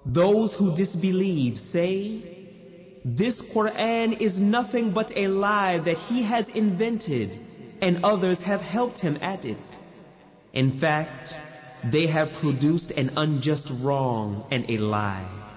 Those who disbelieve say, "This Quran is nothing but a lie that he has invented, and others have helped him at it. In fact, they have produced an unjust wrong and a lie."